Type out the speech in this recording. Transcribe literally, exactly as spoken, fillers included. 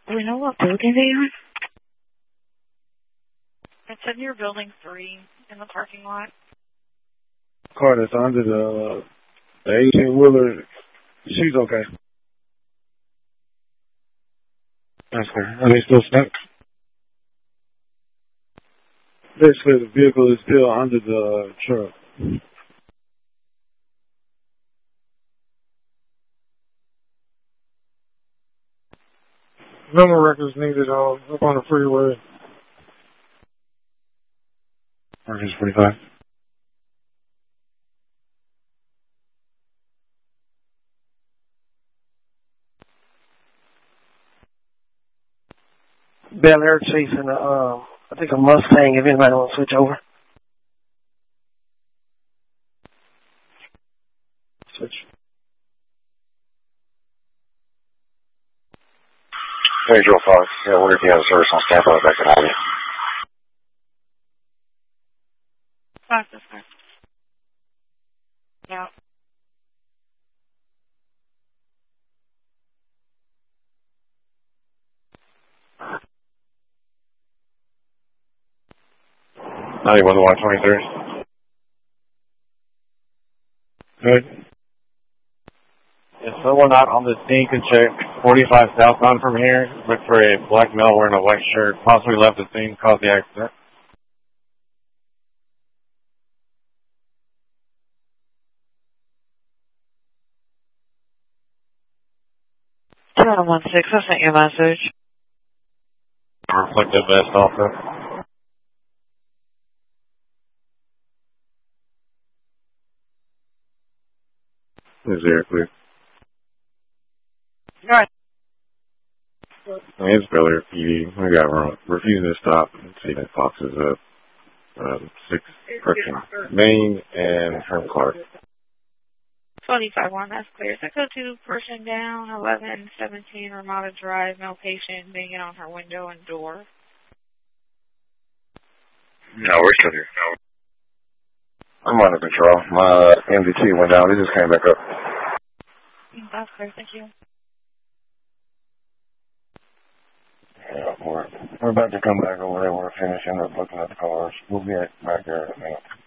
We know what building they are? It's in your building three in the parking lot. Car that's under the, the eighteen-wheeler, she's okay. That's her. Are they still stuck? Basically, the vehicle is still under the truck. Number records needed uh, up on the freeway. Records forty-five. Bel Air chasing a, uh, I think a Mustang, if anybody wants to switch over. Switch. Hey, Joe Fox. Yeah, I wonder if you have a service on standby back in Albany. Fox is fine. Yeah. ninety-one to one twenty-three. Good. If someone out on the scene can check forty-five southbound from here, look for a black male wearing a white shirt, possibly left the scene, caused the accident. seven one six, I sent you a message. Reflective vest also. Is there clear? All right. It's Bel Air P D. We got wrong. Refusing to stop. See that Fox is up. Um, six correction. Maine and Herm Clark. twenty-five one, that's clear. Echo two, person down, eleven seventeen Ramada Drive, male patient banging on her window and door. No, we're still here. I'm under control. My uh, M D T went down. It just came back up. That's clear, thank you. Yeah, we're, we're about to come back over there. We're finishing up looking at the cars. We'll be back there in a minute.